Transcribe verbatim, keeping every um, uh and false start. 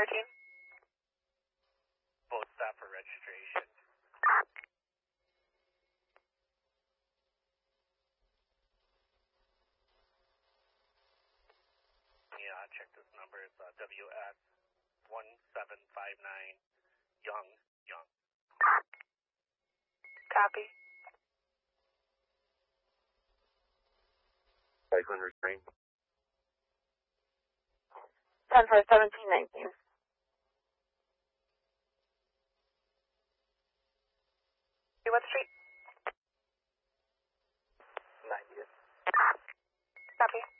thirteen. Both stop for registration. Yeah, I'll check this number. It's uh, W S one seven five nine Young, Young. Copy. Cycling restraint. ten for seventeen nineteen. What street? ninetieth. Copy.